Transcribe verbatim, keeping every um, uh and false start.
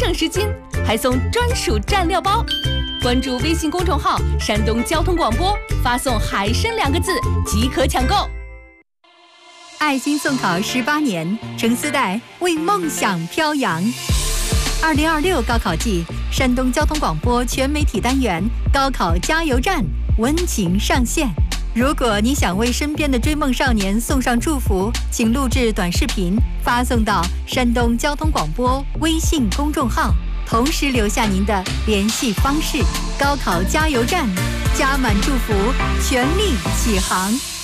省时间，还送专属蘸料包。关注微信公众号“山东交通广播”，发送“海参”两个字即可抢购。 爱心送考十八年，程思代为梦想飘扬。二零二六高考季，山东交通广播全媒体单元高考加油站温情上线。如果你想为身边的追梦少年送上祝福，请录制短视频发送到山东交通广播微信公众号，同时留下您的联系方式。高考加油站，加满祝福，全力起航。